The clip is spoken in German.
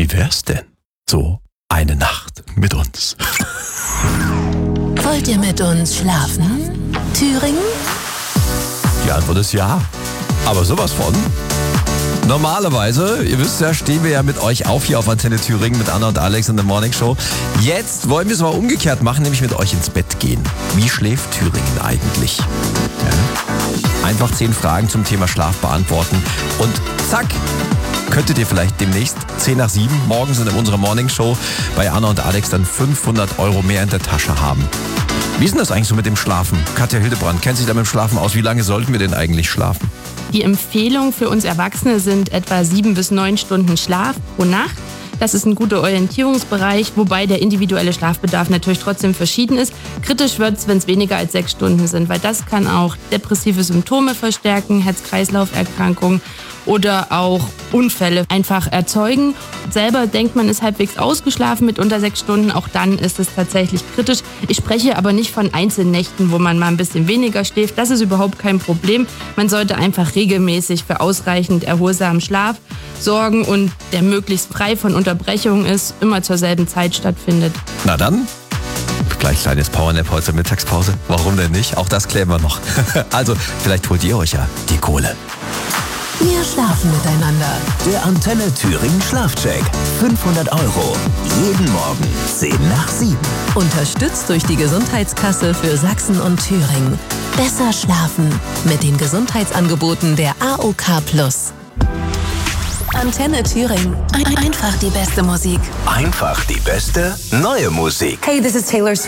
Wie wär's denn? So eine Nacht mit uns. Wollt ihr mit uns schlafen? Thüringen? Die Antwort ist ja. Aber sowas von. Normalerweise, ihr wisst ja, stehen wir ja mit euch auf hier auf Antenne Thüringen mit Anna und Alex in der Morning Show. Jetzt wollen wir es mal umgekehrt machen, nämlich mit euch ins Bett gehen. Wie schläft Thüringen eigentlich? Ja. Einfach 10 Fragen zum Thema Schlaf beantworten und zack, könntet ihr vielleicht demnächst 10 nach 7 morgens in unserer Morning Show bei Anna und Alex dann 500 € mehr in der Tasche haben. Wie ist denn das eigentlich so mit dem Schlafen? Katja Hildebrand kennt sich da mit dem Schlafen aus. Wie lange sollten wir denn eigentlich schlafen? Die Empfehlung für uns Erwachsene sind etwa 7 bis 9 Stunden Schlaf pro Nacht. Das ist ein guter Orientierungsbereich, wobei der individuelle Schlafbedarf natürlich trotzdem verschieden ist. Kritisch wird es, wenn es weniger als 6 Stunden sind, weil das kann auch depressive Symptome verstärken, Herz-Kreislauf-Erkrankungen oder auch Unfälle einfach erzeugen. Selber denkt man, ist halbwegs ausgeschlafen mit unter 6 Stunden, auch dann ist es tatsächlich kritisch. Ich spreche aber nicht von Einzelnächten, wo man mal ein bisschen weniger schläft. Das ist überhaupt kein Problem. Man sollte einfach regelmäßig für ausreichend erholsamen Schlaf sorgen und der möglichst frei von Unterbrechungen ist, immer zur selben Zeit stattfindet. Na dann, gleich kleines Powernap heute zur Mittagspause. Warum denn nicht? Auch das klären wir noch. Also, vielleicht holt ihr euch ja die Kohle. Wir schlafen miteinander. Der Antenne Thüringen Schlafcheck. 500 €. Jeden Morgen 10 nach 7. Unterstützt durch die Gesundheitskasse für Sachsen und Thüringen. Besser schlafen mit den Gesundheitsangeboten der AOK+. Antenne Thüringen. Einfach die beste Musik. Einfach die beste neue Musik. Hey, this is Taylor Swift.